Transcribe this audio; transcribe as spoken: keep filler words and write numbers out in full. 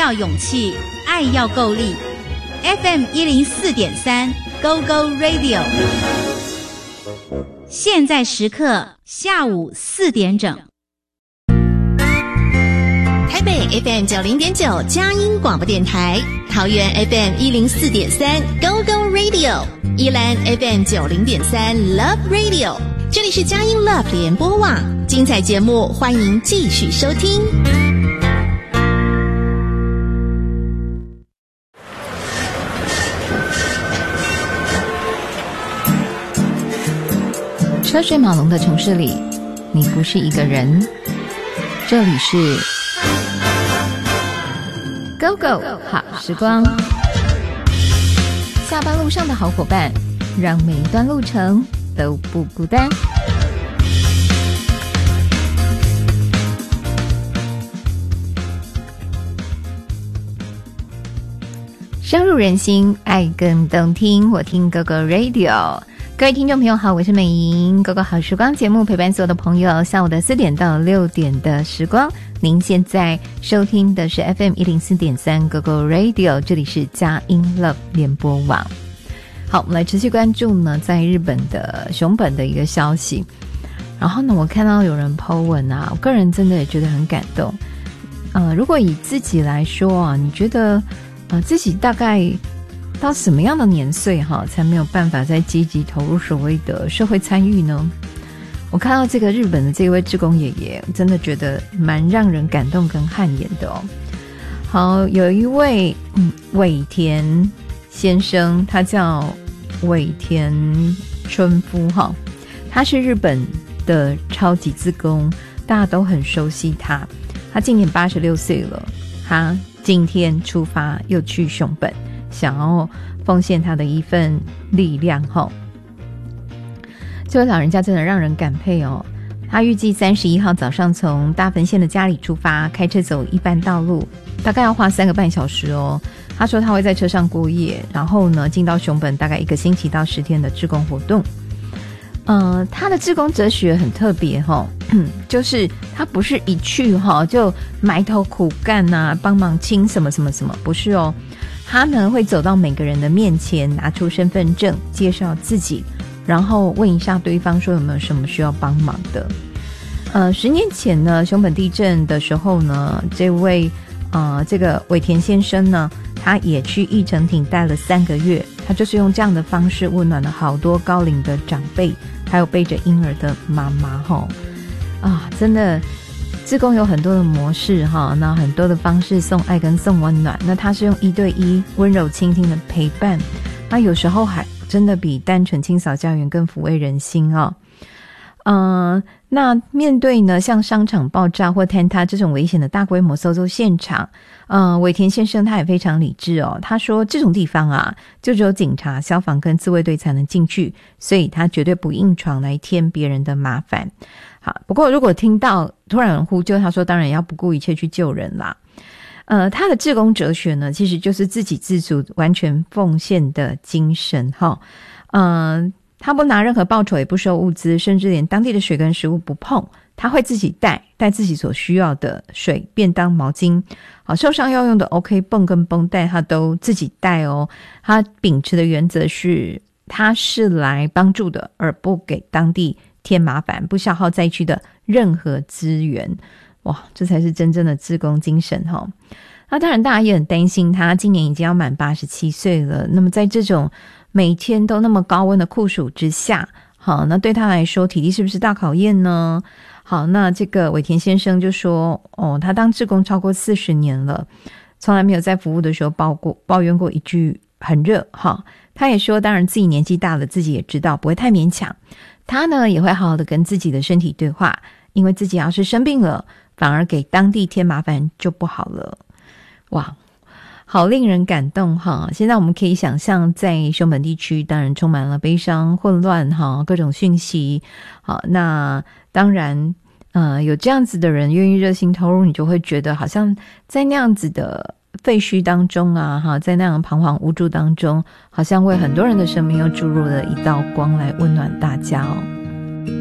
要勇气，爱要够力。F M 一零四点三 Go Go Radio， 现在时刻下午四点整。 台北 F M 九零点九佳音广播电台，桃园 F M 一零四点三 Go Go Radio， 宜兰 F M 九零点三 Love Radio， 这里是佳音 Love 联播网，精彩节目欢迎继续收听。 车水马龙的城市里，你不是一个人。这里是 Go Go 好时光，下班路上的好伙伴，让每一段路程都不孤单。深入人心，爱更动听，我听 Go Go Radio。各位听众朋友好，我是美莹。Go Go好时光节目陪伴所有的朋友，下午的四点到六点的时光。您现在收听的是 F M 一零四点三 Go Go Radio， 这里是佳音 Love 联播网。好，我们来持续关注呢，在日本的熊本的一个消息。然后呢，我看到有人 po 文啊，我个人真的也觉得很感动。呃，如果以自己来说啊，你觉得呃自己大概到什么样的年岁哈，才没有办法再积极投入所谓的社会参与呢？我看到这个日本的这位志工爷爷，真的觉得蛮让人感动跟汗颜的哦。好，有一位嗯尾田先生，他叫尾田春夫哈，他是日本的超级志工，大家都很熟悉他。他今年八十六岁了，他今天出发又去熊本，想要奉献他的一份力量吼。这位老人家真的让人感佩哦。他预计三十一号早上从大分县的家里出发，开车走一般道路，大概要花三个半小时哦。他说他会在车上过夜，然后呢进到熊本大概一个星期到十天的志工活动。呃，他的志工哲学很特别齁，就是他不是一去齁就埋头苦干啊，帮忙清什么什么什么，不是哦。他呢会走到每个人的面前，拿出身份证介绍自己，然后问一下对方说有没有什么需要帮忙的。呃，十年前呢，熊本地震的时候呢，这位呃这个尾田先生呢，他也去义成町待了三个月，他就是用这样的方式温暖了好多高龄的长辈，还有背着婴儿的妈妈吼啊，真的。志工有很多的模式哈，那很多的方式送爱跟送温暖，那他是用一对一温柔倾听的陪伴，那有时候还真的比单纯清扫家园更抚慰人心哦。嗯、呃，那面对呢像商场爆炸或坍塌这种危险的大规模搜救现场，嗯、呃，尾田先生他也非常理智哦，他说这种地方啊就只有警察、消防跟自卫队才能进去，所以他绝对不硬闯来添别人的麻烦。好，不过如果听到突然有人呼救，他说当然要不顾一切去救人啦。呃，他的志工哲学呢，其实就是自给自足、完全奉献的精神哈。嗯、呃，他不拿任何报酬，也不收物资，甚至连当地的水跟食物不碰，他会自己带带自己所需要的水、便当、毛巾。好，受伤要用的 OK 泵跟绷带，他都自己带哦。他秉持的原则是，他是来帮助的，而不给当地添麻烦，不消耗灾区的任何资源。哇，这才是真正的志工精神齁。那当然大家也很担心他今年已经要满八十七岁了，那么在这种每天都那么高温的酷暑之下，好，那对他来说体力是不是大考验呢？好，那这个尾田先生就说哦，他当志工超过四十年了，从来没有在服务的时候抱过抱怨过一句很热哈。他也说当然自己年纪大了，自己也知道不会太勉强，他呢也会好好的跟自己的身体对话，因为自己要是生病了，反而给当地添麻烦就不好了。哇，好令人感动哈！现在我们可以想象，在熊本地区当然充满了悲伤、混乱哈，各种讯息。好，那当然呃有这样子的人愿意热心投入，你就会觉得好像在那样子的废墟当中啊哈，在那样彷徨无助当中，好像为很多人的生命又注入了一道光来温暖大家哦。